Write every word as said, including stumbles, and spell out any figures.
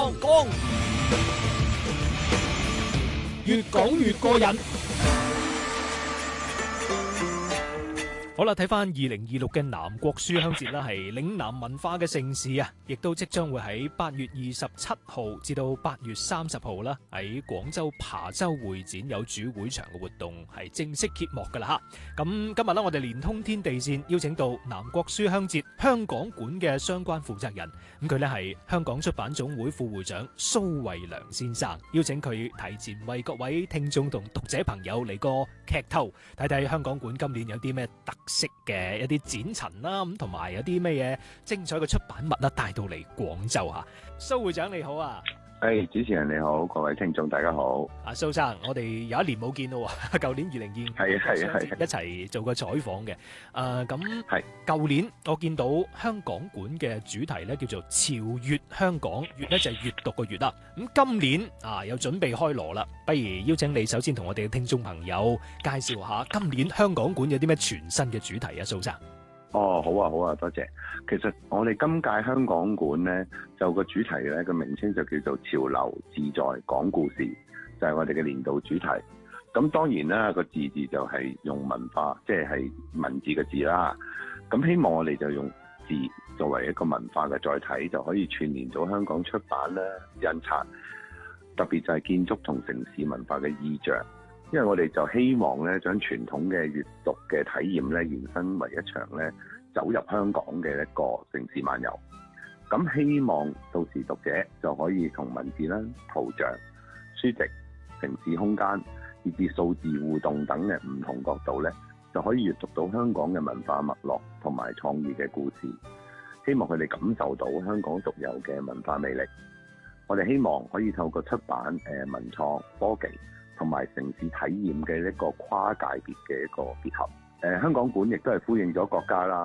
講講，越講越過癮。好啦，睇翻二零二六嘅南國書香節啦，係嶺南文化嘅盛事啊，亦都即將會喺八月二十七號至到八月三十號啦，喺廣州琶洲會展有主會場嘅活動係正式揭幕噶啦吓。咁今日呢，我哋連通天地線邀請到南國書香節香港館嘅相關負責人，咁佢呢係香港出版總會副會長蘇慧良先生，邀請佢提前為各位聽眾同讀者朋友嚟個劇透，睇睇香港館今年有啲咩特色嘅一啲展陳啦，咁同埋有啲咩嘢精彩嘅出版物啦，帶到嚟廣州吓。蘇會長你好啊！ 誒、hey，主持人你好，各位聽眾大家好。 阿蘇生，我哋有一年冇見到啊，舊年二零二五係啊係啊係一齊做過採訪嘅。誒、呃，咁係舊年我見到香港館嘅主題咧叫做潮閱香港，閱咧就係閱讀個閱啦。咁今年啊又準備開鑼啦，不如邀請你首先同我哋嘅聽眾朋友介紹下今年香港館有啲咩全新嘅主題啊，蘇生。 哦，好啊好啊，多謝。其實我哋今屆香港館呢，就個主題呢個名稱就叫做潮流自在講故事，就係、是、我哋嘅年度主題。咁當然啦，個字字就係用文化，即係係文字嘅字啦。咁希望我哋就用字作為一個文化嘅載體，就可以串聯到香港出版啦、印刷，特別就係建築同城市文化嘅意象。因為我哋就希望咧，將傳統嘅閱讀嘅體驗咧，延伸為一場咧走入香港嘅一個城市漫遊。咁希望到時讀者就可以同文字啦、圖像、書籍、城市空間以至數字互動等嘅唔同角度咧，就可以閱讀到香港嘅文化脈絡同埋創意嘅故事。希望佢哋感受到香港獨有嘅文化魅力。我哋希望可以透過出版誒文創科技同埋城市體驗嘅一個跨界別嘅一個結合。誒、呃、香港館亦都係呼應咗國家啦，